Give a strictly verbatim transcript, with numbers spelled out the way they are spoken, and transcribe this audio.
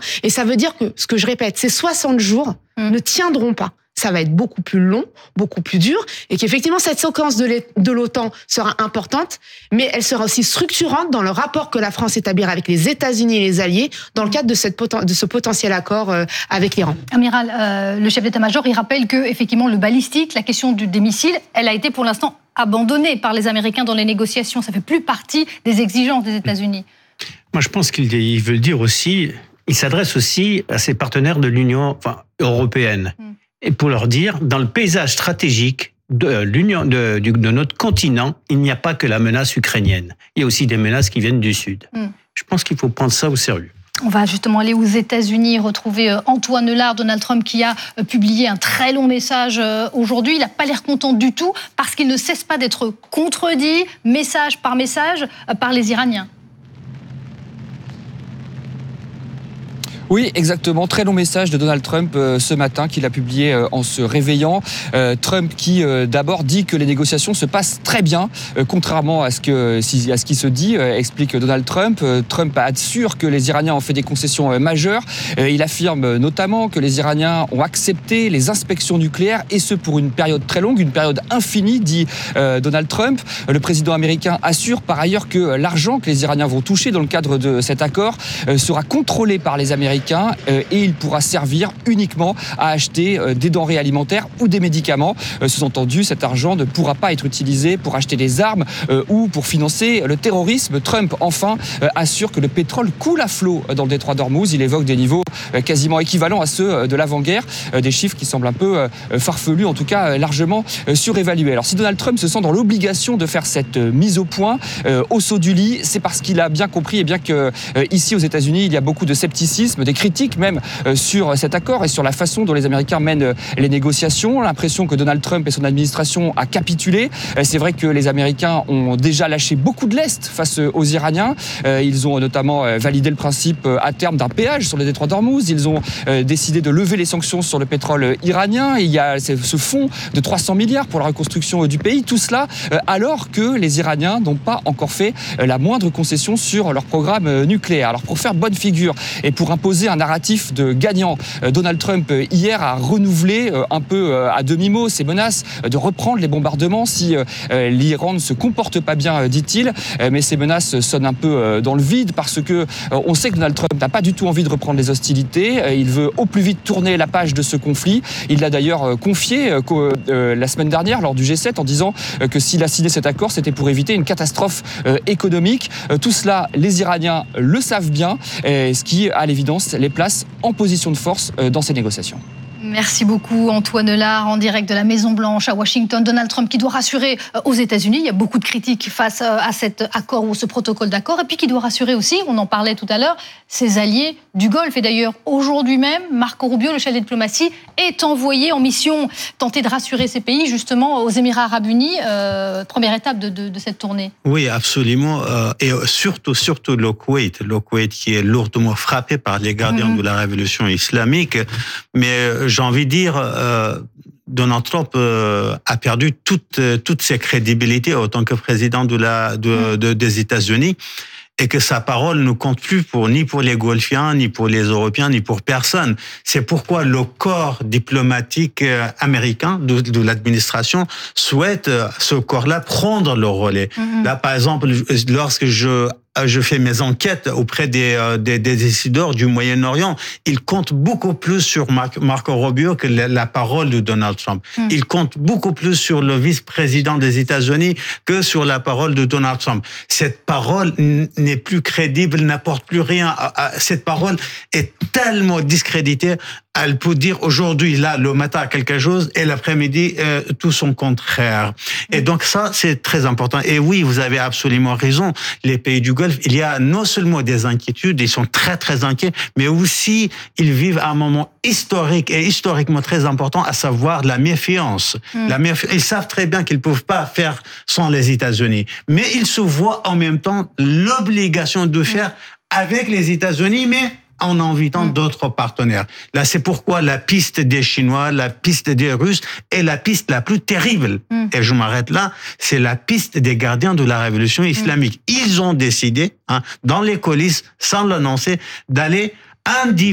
Et ça veut dire que, ce que je répète, ces soixante jours mmh. ne tiendront pas. Ça va être beaucoup plus long, beaucoup plus dur, et qu'effectivement, cette séquence de l'OTAN sera importante, mais elle sera aussi structurante dans le rapport que la France établira avec les États-Unis et les alliés dans le cadre de, cette poten- de ce potentiel accord euh, avec l'Iran. Amiral, euh, le chef d'état-major, il rappelle que effectivement, le balistique, la question du, des missiles, elle a été pour l'instant abandonnée par les Américains dans les négociations. Ça fait plus partie des exigences des États-Unis. Moi, je pense qu'il il veut dire aussi, il s'adresse aussi à ses partenaires de l'Union enfin, européenne. Mm. Et pour leur dire, dans le paysage stratégique de l'Union, de, de, de notre continent, il n'y a pas que la menace ukrainienne. Il y a aussi des menaces qui viennent du Sud. Mm. Je pense qu'il faut prendre ça au sérieux. On va justement aller aux États-Unis, retrouver Antoine Lard, Donald Trump, qui a publié un très long message aujourd'hui. Il n'a pas l'air content du tout, parce qu'il ne cesse pas d'être contredit, message par message, par les Iraniens. Oui, exactement. Très long message de Donald Trump euh, ce matin qu'il a publié euh, en se réveillant. Euh, Trump qui euh, d'abord dit que les négociations se passent très bien, euh, contrairement à ce, que, à ce qui se dit, euh, explique Donald Trump. Euh, Trump assure que les Iraniens ont fait des concessions euh, majeures. Euh, il affirme notamment que les Iraniens ont accepté les inspections nucléaires, et ce pour une période très longue, une période infinie, dit euh, Donald Trump. Le président américain assure par ailleurs que l'argent que les Iraniens vont toucher dans le cadre de cet accord euh, sera contrôlé par les Américains, et il pourra servir uniquement à acheter des denrées alimentaires ou des médicaments. Sous-entendu, cet argent ne pourra pas être utilisé pour acheter des armes ou pour financer le terrorisme. Trump, enfin, assure que le pétrole coule à flot dans le détroit d'Ormuz. Il évoque des niveaux quasiment équivalents à ceux de l'avant-guerre, des chiffres qui semblent un peu farfelus, en tout cas largement surévalués. Alors si Donald Trump se sent dans l'obligation de faire cette mise au point au saut du lit, c'est parce qu'il a bien compris, et bien que ici aux États-Unis, il y a beaucoup de scepticisme, des critiques même sur cet accord et sur la façon dont les Américains mènent les négociations. L'impression que Donald Trump et son administration a capitulé. C'est vrai que les Américains ont déjà lâché beaucoup de lest face aux Iraniens. Ils ont notamment validé le principe à terme d'un péage sur le détroit d'Ormuz. Ils ont décidé de lever les sanctions sur le pétrole iranien. Il y a ce fonds de trois cents milliards pour la reconstruction du pays. Tout cela alors que les Iraniens n'ont pas encore fait la moindre concession sur leur programme nucléaire. Alors pour faire bonne figure et pour imposer un narratif de gagnant, Donald Trump hier a renouvelé un peu à demi-mot ses menaces de reprendre les bombardements si l'Iran ne se comporte pas bien, dit-il. Mais ces menaces sonnent un peu dans le vide, parce que on sait que Donald Trump n'a pas du tout envie de reprendre les hostilités. Il veut au plus vite tourner la page de ce conflit. Il l'a d'ailleurs confié la semaine dernière lors du G sept en disant que s'il a signé cet accord, c'était pour éviter une catastrophe économique. Tout cela, les Iraniens le savent bien, ce qui, à l'évidence, les place en position de force dans ces négociations. Merci beaucoup Antoine Lard, en direct de la Maison-Blanche à Washington. Donald Trump qui doit rassurer aux États-Unis. Il y a beaucoup de critiques face à cet accord ou ce protocole d'accord. Et puis qui doit rassurer aussi, on en parlait tout à l'heure, ses alliés du Golfe. Et d'ailleurs, aujourd'hui même, Marco Rubio, le chef de diplomatie, est envoyé en mission tenter de rassurer ces pays, justement aux Émirats arabes unis. Euh, première étape de, de, de cette tournée. Oui, absolument. Euh, et surtout, surtout le Koweït. Le Koweït qui est lourdement frappé par les gardiens mmh. de la révolution islamique. Mais j'ai envie de dire, euh, Donald Trump euh, a perdu toute toute sa crédibilité en tant que président de la de, de des États-Unis, et que sa parole ne compte plus pour ni pour les Golfiens, ni pour les Européens, ni pour personne. C'est pourquoi le corps diplomatique américain de, de l'administration souhaite ce corps-là prendre le relais. Mm-hmm. Là, par exemple, lorsque je je fais mes enquêtes auprès des, des, des décideurs du Moyen-Orient, ils comptent beaucoup plus sur Marco Rubio que la, la parole de Donald Trump. Mm. Ils comptent beaucoup plus sur le vice-président des États-Unis que sur la parole de Donald Trump. Cette parole n'est plus crédible, n'apporte plus rien. Cette parole est tellement discréditée. Elle peut dire aujourd'hui, là, le matin, quelque chose, et l'après-midi, euh, tout son contraire. Et donc ça, c'est très important. Et oui, vous avez absolument raison. Les pays du Golfe, il y a non seulement des inquiétudes, ils sont très, très inquiets, mais aussi, ils vivent un moment historique et historiquement très important, à savoir la méfiance. Mm. La méfiance. Ils savent très bien qu'ils ne peuvent pas faire sans les États-Unis. Mais ils se voient en même temps l'obligation de faire avec les États-Unis, mais en invitant mmh. d'autres partenaires. Là, c'est pourquoi la piste des Chinois, la piste des Russes est la piste la plus terrible. Mmh. Et je m'arrête là, c'est la piste des gardiens de la révolution islamique. Mmh. Ils ont décidé, hein, dans les coulisses, sans l'annoncer, d'aller individuellement